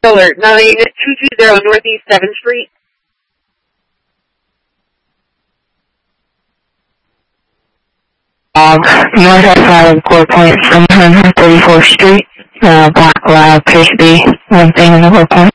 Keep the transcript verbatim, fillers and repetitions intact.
Alert, nine two two zero Northeast seventh Street. Um, north outside of Core Point, seven hundred thirty-fourth Street. Uh, Black Lab appears to be one thing in the Core Point.